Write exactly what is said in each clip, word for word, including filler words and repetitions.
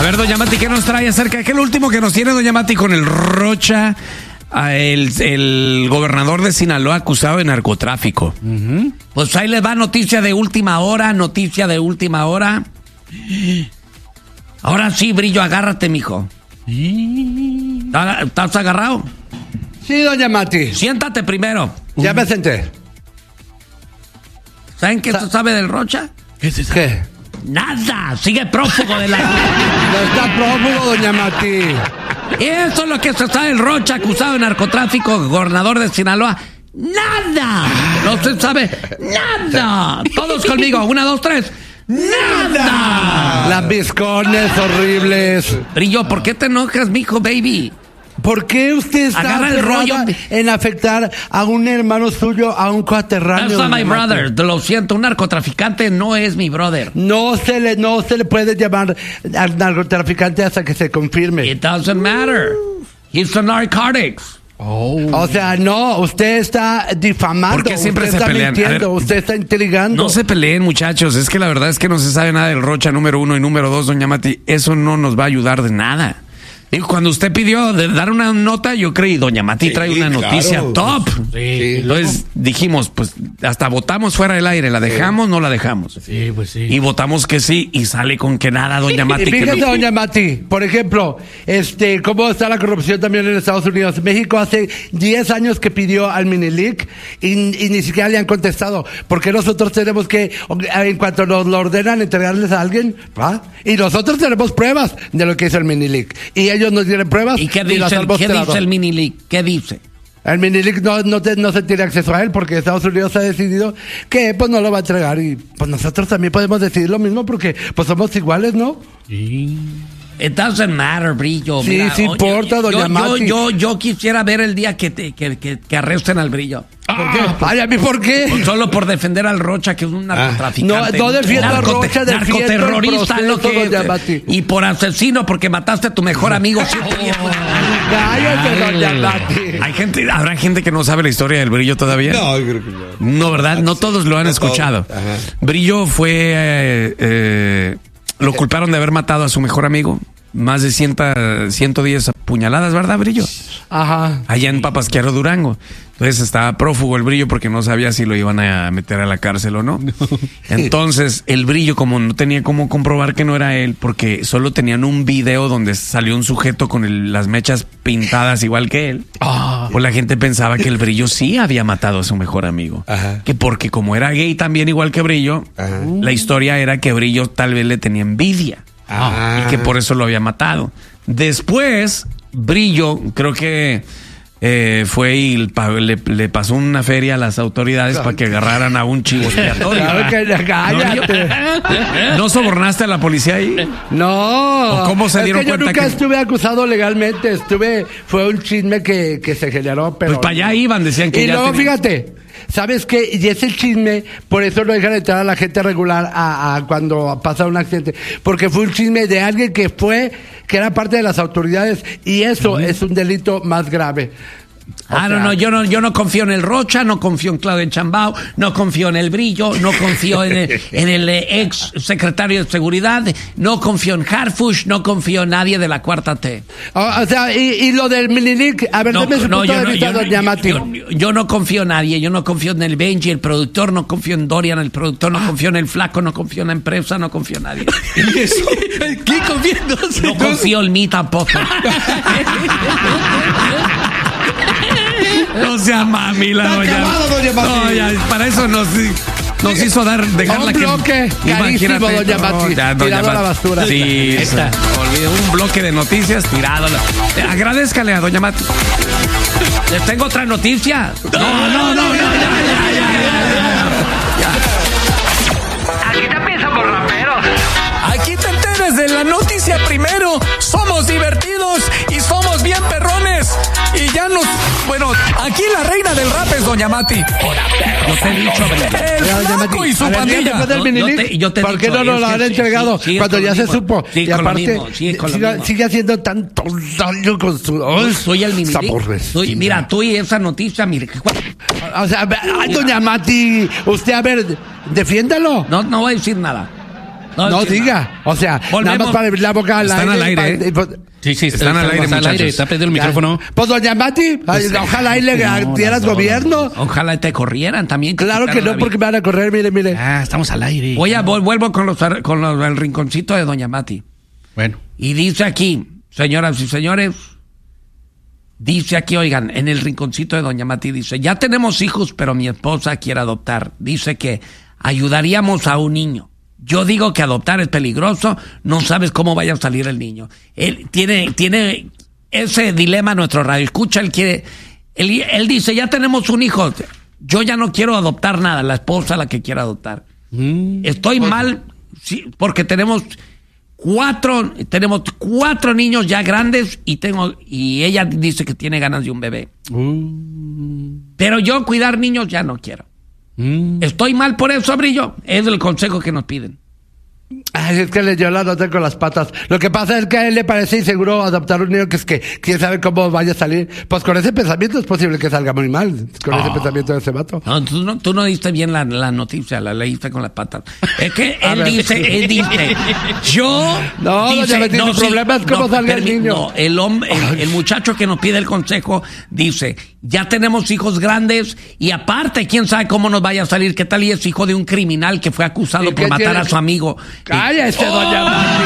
A ver, doña Mati, ¿qué nos trae acerca? ¿Qué es lo último que nos tiene doña Mati con el Rocha, el, el gobernador de Sinaloa acusado de narcotráfico? Uh-huh. Pues ahí les va noticia de última hora, noticia de última hora. Ahora sí, Brillo, agárrate, mijo. ¿Estás agarrado? Sí, doña Mati. Siéntate primero. Ya me senté. ¿Saben qué se sabe del Rocha? ¿Qué es eso? ¿Qué? Nada, sigue prófugo de la... No está prófugo, doña Mati. Eso es lo que se sabe del Rocha, acusado de narcotráfico, gobernador de Sinaloa. ¡Nada! No se sabe nada. Todos conmigo, una, dos, tres. ¡Nada! Las bizcones horribles. Brillo, ¿por qué te enojas, mijo, baby? ¿Por qué usted está Agarra el rollo en afectar a un hermano suyo, a un coterráneo? That's not my brother. Te lo siento, un narcotraficante no es mi brother. No se le, no se le puede llamar al narcotraficante hasta que se confirme. It doesn't matter. He's a narcotics. Oh. O sea, no, usted está difamando. ¿Por qué siempre usted se está pelean? mintiendo, Ver, usted está intrigando. No se peleen, muchachos. Es que la verdad es que no se sabe nada del Rocha, número uno, y número dos, doña Mati. Eso no nos va a ayudar de nada. Digo, cuando usted pidió de dar una nota, yo creí, doña Mati sí, trae una claro. noticia top. Sí, Entonces dijimos, pues hasta votamos fuera del aire, ¿la dejamos? Sí. No la dejamos. Sí, pues sí. Y votamos que sí, y sale con que nada, doña Mati. Y fíjate, que... doña Mati, por ejemplo, este, cómo está la corrupción también en Estados Unidos. México hace diez años que pidió al Minilic y, y ni siquiera le han contestado. Porque nosotros tenemos que, en cuanto nos lo ordenan, entregarles a alguien, ¿va? Y nosotros tenemos pruebas de lo que hizo el Minilic. Y ellos nos tienen pruebas. ¿Y qué dice, el, ¿qué dice el Minilic? ¿Qué dice? El Minilic no, no, te, no se tiene acceso a él porque Estados Unidos ha decidido que pues no lo va a entregar y pues nosotros también podemos decidir lo mismo porque pues somos iguales, ¿no? Sí. It doesn't matter, Brillo. Sí, Mira, sí importa, yo, doña yo, Mati. Yo, yo, yo quisiera ver el día que, te, que, que, que arresten al Brillo. ¿Por qué? Ay, ¿a mí por qué? Pues solo por defender al Rocha, que es un narcotraficante. No, no defiendo a Rocha, defiendo narcoterrorista, el proceso, lo que doña Mati. Y por asesino, porque mataste a tu mejor amigo. Cállate, doña Mati. Hay gente, habrá gente que no sabe la historia del Brillo todavía. No, yo creo que no. No, ¿verdad? No todos lo han escuchado. Brillo fue, eh, eh, lo culparon de haber matado a su mejor amigo. Más de cien, ciento diez puñaladas, ¿verdad, Brillo? Ajá. Allá en Papasquiaro, Durango. Entonces estaba prófugo el Brillo porque no sabía si lo iban a meter a la cárcel o no. no. Entonces el Brillo, como no tenía cómo comprobar que no era él, porque solo tenían un video donde salió un sujeto con el, las mechas pintadas igual que él, oh. pues la gente pensaba que el Brillo sí había matado a su mejor amigo. Ajá. Que porque como era gay también igual que Brillo, ajá. la historia era que Brillo tal vez le tenía envidia. Ah. Y que por eso lo había matado. Después, Brillo, creo que eh, fue y le, le pasó una feria a las autoridades para que agarraran a un chivo expiatorio. Cállate. ¿No, ¿No sobornaste a la policía ahí? No. ¿O cómo se dieron es que yo cuenta nunca que... estuve acusado legalmente. Estuve, fue un chisme que, que se generó, pero... Pues para allá iban, decían que y ya luego, tenía... fíjate... ¿Sabes qué? Y ese chisme, por eso no dejan entrar a la gente regular a, a cuando pasa un accidente. Porque fue un chisme de alguien que fue, que era parte de las autoridades. Y eso uh-huh. es un delito más grave. O ah, sea, no, no, yo no, yo no confío en el Rocha, no confío en Claudio Chambao, no confío en el Brillo, no confío en el, en el ex secretario de Seguridad, no confío en Harfush, no confío en nadie de la cuarta T. O, o sea, y, y lo del Minilic, a ver, no, deme su no, punto de no, vista, yo, doña yo, Mati. Yo, yo, yo no confío en nadie, yo no confío en el Benji, el productor, no confío en Dorian, el productor, no ah. confío en el Flaco, no confío en la empresa, no confío en nadie. ¿Qué confío? No confío en mí tampoco. No sea mami la doña. doña Mati. No, ya, para eso nos, nos hizo dar dejarla un que bloque carísimo, doña Mati. No, ya, doña tirado a la basura. Sí, está. Olvide un bloque de noticias tirado. Agradezcale a doña Mati. Les tengo otra noticia. No, no, no, no, ya, ya, ya, ya, ya. Aquí también somos raperos. Aquí te enteres de la noticia primero. Somos divertidos y somos bien perrones. Y ya nos... Bueno, aquí la reina del rap es doña Mati. Yo te he dicho, el Flaco y su ver, pandilla. No, yo te, yo te ¿Por qué no nos la han entregado sí, sí, cuando ya se supo? Sí, y aparte, mismo, sí, sigue, sigue haciendo tanto daño con su... Oh, soy el Minilic. Mira, tú y esa noticia, mire. O sea, ay, doña Mati, usted, a ver, defiéndalo. No, no voy a decir nada. No, no diga. O sea, Volvemos. nada más para abrir la boca al Están aire. al aire, y, ¿eh? pues, Sí, sí, están al aire, al muchachos. aire, está prendido el micrófono. Pues doña Mati, ay, ojalá y le no, dieras no, no, gobierno. Ojalá te corrieran también. Claro que no, porque me van a correr, mire, mire. Ah, estamos al aire. Voy a, vol- vuelvo con, los, con los, el rinconcito de doña Mati. Bueno. Y dice aquí, señoras y señores, dice aquí, oigan, en el rinconcito de doña Mati dice, ya tenemos hijos, pero mi esposa quiere adoptar. Dice que ayudaríamos a un niño. Yo digo que adoptar es peligroso, no sabes cómo vaya a salir el niño. Él tiene, tiene ese dilema nuestro radio. Escucha, él quiere, él, él dice, ya tenemos un hijo, yo ya no quiero adoptar nada, la esposa la que quiere adoptar. Mm. Estoy pues, mal, sí, porque tenemos cuatro, tenemos cuatro niños ya grandes y tengo, y ella dice que tiene ganas de un bebé. Mm. Pero yo cuidar niños ya no quiero. Mm. Estoy mal por eso, Brillo. Es el consejo que nos piden. Ay, es que le dio la nota con las patas. Lo que pasa es que a él le parece inseguro adoptar un niño que es que quién sabe cómo vaya a salir. Pues con ese pensamiento es posible que salga muy mal. Con oh. ese pensamiento de ese vato. No, tú no, tú no diste bien la, la noticia, la leíste con las patas. Es que él dice, él dice, yo. No, dice, no, no, el sí, problema es cómo no, salga el niño. No, el hombre, el, el muchacho que nos pide el consejo dice, ya tenemos hijos grandes y aparte, quién sabe cómo nos vaya a salir. ¿Qué tal y es hijo de un criminal que fue acusado por matar tiene? a su amigo? ¡Cállese, ¡Oh! doña Mati!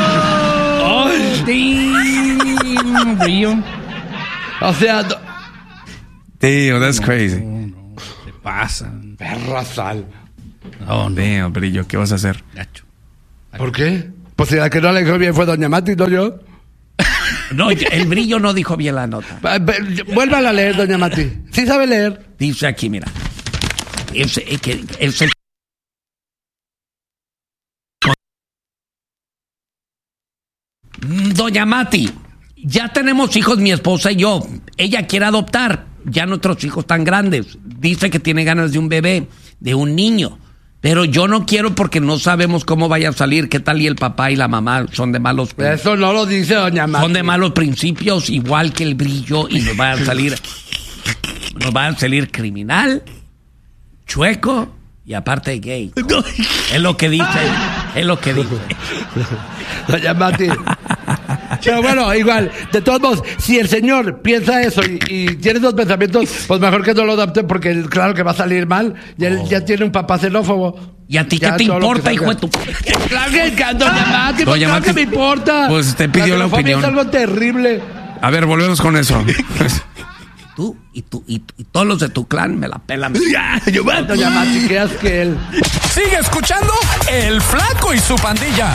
¡Oh! O sea... Do... Tío, that's crazy. No, no, se pasa. Perra sal. No, no. Damn, Brillo, ¿qué vas a hacer? Gacho. ¿Por qué? Pues si la que no le dijo bien fue doña Mati, no yo. No, el Brillo no dijo bien la nota. Vuélvala a leer, doña Mati. Sí sabe leer. Dice aquí, mira. Es, es, que, es el... Doña Mati, ya tenemos hijos, mi esposa y yo. Ella quiere adoptar. Ya nuestros hijos están grandes. Dice que tiene ganas de un bebé, de un niño. Pero yo no quiero porque no sabemos cómo vaya a salir. ¿Qué tal y el papá y la mamá son de malos principios? Eso no lo dice doña Mati. Son de malos principios, igual que el Brillo, y nos va a salir, nos va a salir criminal, chueco y aparte gay. Es lo que dice, es lo que dice. Doña Mati. Pero bueno, igual, de todos modos, si el señor piensa eso y, y tiene esos pensamientos, pues mejor que no lo adopte porque él, claro que va a salir mal. Y él oh. ya tiene un papá xenófobo. ¿Y a ti qué te importa, hijo de tu...? Claro que, doña Mati, doña claro Mati, que me importa. Pues te pidió la, la opinión. Es algo terrible. A ver, volvemos con eso. Tú y, tú, y, y todos los de tu clan me la pelan. Ya, yo voy a doña Mati, que que él. Sigue escuchando El Flaco y su pandilla.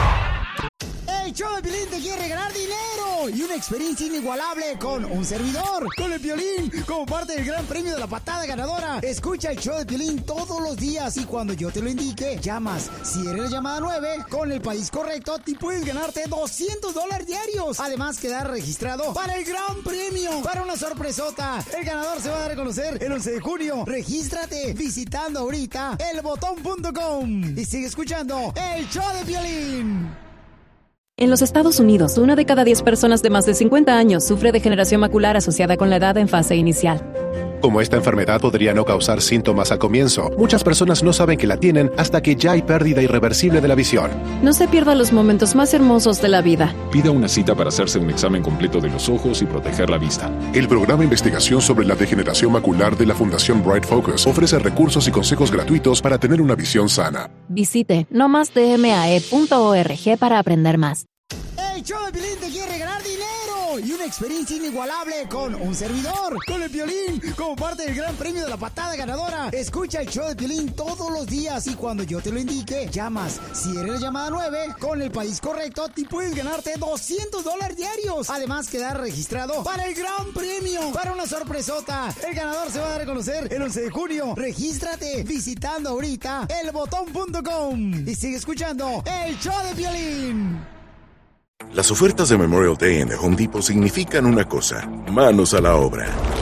El show de Piolín te quiere regalar dinero y una experiencia inigualable con un servidor, con el Piolín, como parte del gran premio de la patada ganadora. Escucha el show de Piolín todos los días y cuando yo te lo indique, llamas. Si eres la llamada nueve, con el país correcto, te puedes ganarte doscientos dólares diarios. Además, quedar registrado para el gran premio, para una sorpresota. El ganador se va a dar a conocer el once de junio. Regístrate visitando ahorita el botón punto com y sigue escuchando el show de Piolín. En los Estados Unidos, una de cada diez personas de más de cincuenta años sufre degeneración macular asociada con la edad en fase inicial. Como esta enfermedad podría no causar síntomas al comienzo, muchas personas no saben que la tienen hasta que ya hay pérdida irreversible de la visión. No se pierda los momentos más hermosos de la vida. Pida una cita para hacerse un examen completo de los ojos y proteger la vista. El programa de investigación sobre la degeneración macular de la Fundación Bright Focus ofrece recursos y consejos gratuitos para tener una visión sana. Visite no más d m a e punto org para aprender más. El show de Piolín te quiere regalar dinero y una experiencia inigualable con un servidor, con el Piolín, como parte del gran premio de la patada ganadora. Escucha el show de Piolín todos los días y cuando yo te lo indique, llamas. Si eres la llamada nueve, con el país correcto, te puedes ganarte doscientos dólares diarios. Además, quedar registrado para el gran premio, para una sorpresota. El ganador se va a dar a conocer el once de junio. Regístrate visitando ahorita el botón punto com y sigue escuchando el show de Piolín. Las ofertas de Memorial Day en The Home Depot significan una cosa: manos a la obra.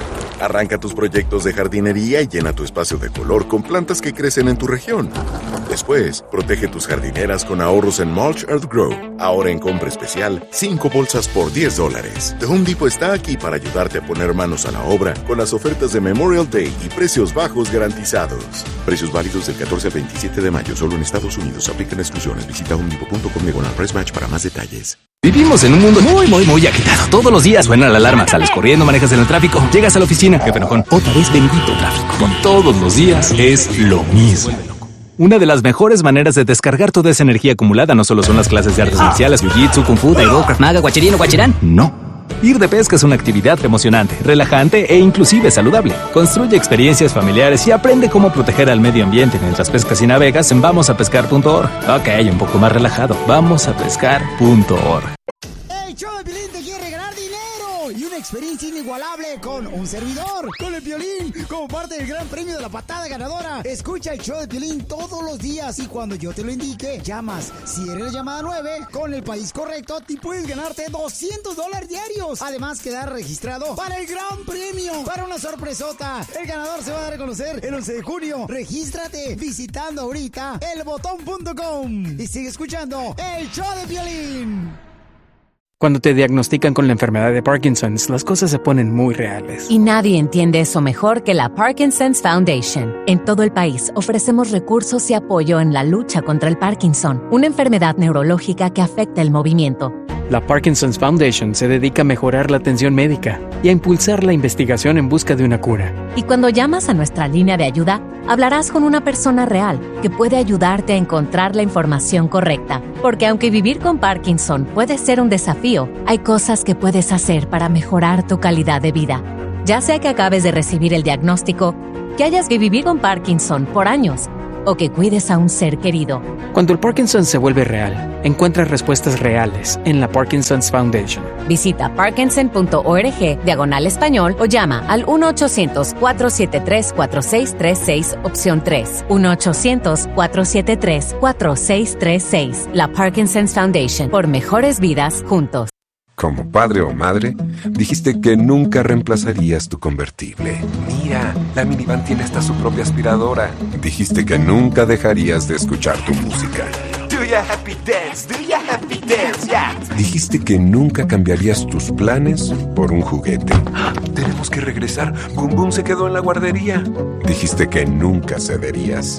Arranca tus proyectos de jardinería y llena tu espacio de color con plantas que crecen en tu región. Después, protege tus jardineras con ahorros en Mulch Earth Grow. Ahora en compra especial, cinco bolsas por diez dólares. The Home Depot está aquí para ayudarte a poner manos a la obra con las ofertas de Memorial Day y precios bajos garantizados. Precios válidos del catorce al veintisiete de mayo, solo en Estados Unidos. Aplican exclusiones. Visita home depot punto com diagonal price match para más detalles. Vivimos en un mundo muy, muy, muy agitado. Todos los días suena la alarma. Sales corriendo, manejas en el tráfico, llegas a la oficina. Jefe enojón. Otra vez bendito tráfico. Todos los días es lo mismo. Una de las mejores maneras de descargar toda esa energía acumulada no solo son las clases de artes marciales, jiu-jitsu, kung fu, taekwondo, krav maga, guachirino, guachirán. No. Ir de pesca es una actividad emocionante, relajante e inclusive saludable. Construye experiencias familiares y aprende cómo proteger al medio ambiente mientras pescas y navegas en vamos a pescar punto org. Ok, un poco más relajado. vamos a pescar punto org. El show de Piolín te quiere regalar dinero y una experiencia inigualable con un servidor, con el Piolín, como parte del gran premio de la patada ganadora. Escucha el show de Piolín todos los días y cuando yo te lo indique, llamas. Si eres la llamada nueve, con el país correcto, te puedes ganarte doscientos dólares diarios. Además, quedar registrado para el gran premio, para una sorpresota. El ganador se va a dar a conocer el once de junio. Regístrate visitando ahorita el botón punto com y sigue escuchando el show de Piolín. Cuando te diagnostican con la enfermedad de Parkinson's, las cosas se ponen muy reales. Y nadie entiende eso mejor que la Parkinson's Foundation. En todo el país ofrecemos recursos y apoyo en la lucha contra el Parkinson, una enfermedad neurológica que afecta el movimiento. La Parkinson's Foundation se dedica a mejorar la atención médica y a impulsar la investigación en busca de una cura. Y cuando llamas a nuestra línea de ayuda, hablarás con una persona real que puede ayudarte a encontrar la información correcta. Porque aunque vivir con Parkinson puede ser un desafío, hay cosas que puedes hacer para mejorar tu calidad de vida. Ya sea que acabes de recibir el diagnóstico, que hayas que vivir con Parkinson por años, o que cuides a un ser querido. Cuando el Parkinson se vuelve real, encuentra respuestas reales en la Parkinson's Foundation. Visita parkinson punto org diagonal español o llama al uno ochocientos, cuatro siete tres, cuatro seis tres seis opción tres. uno ochocientos, cuatro siete tres, cuatro seis tres seis. La Parkinson's Foundation. Por mejores vidas juntos. Como padre o madre, dijiste que nunca reemplazarías tu convertible. Mira, la minivan tiene hasta su propia aspiradora. Dijiste que nunca dejarías de escuchar tu música. Do ya happy dance, do ya happy dance, yeah. Dijiste que nunca cambiarías tus planes por un juguete. ¡Ah! Tenemos que regresar. Boom Boom se quedó en la guardería. Dijiste que nunca cederías.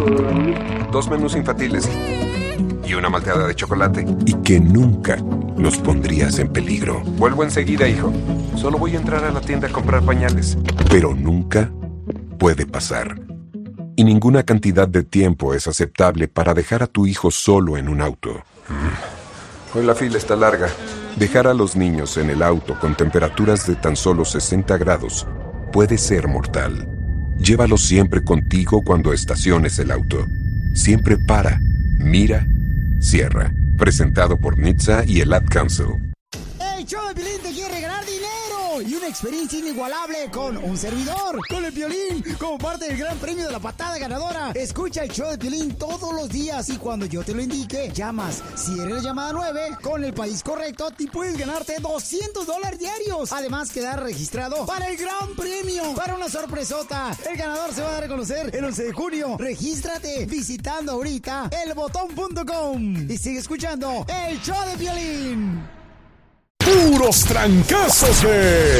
Dos menús infantiles y una malteada de chocolate. Y que nunca los pondrías en peligro. Vuelvo enseguida, hijo. Solo voy a entrar a la tienda a comprar pañales. Pero nunca puede pasar. Y ninguna cantidad de tiempo es aceptable para dejar a tu hijo solo en un auto. Hoy la fila está larga. Dejar a los niños en el auto con temperaturas de tan solo sesenta grados puede ser mortal. Llévalos siempre contigo cuando estaciones el auto. Siempre para, mira, cierra. Presentado por N H T S A y el Ad Council. El show de Piolín te quiere regalar dinero y una experiencia inigualable con un servidor, con el Piolín, como parte del gran premio de la patada ganadora. Escucha el show de Piolín todos los días y cuando yo te lo indique, llamas. Si eres la llamada nueve, con el país correcto, te puedes ganarte doscientos dólares diarios. Además, quedar registrado para el gran premio, para una sorpresota. El ganador se va a dar a conocer el once de junio. Regístrate visitando ahorita el botón punto com y sigue escuchando el show de Piolín. Puros trancazos de